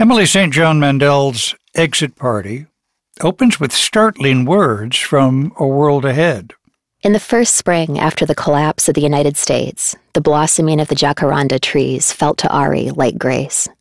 Emily St. John Mandel's Exit Party opens with startling words from A World Ahead. In the first spring after the collapse of the United States, the blossoming of the jacaranda trees felt to Ari like grace.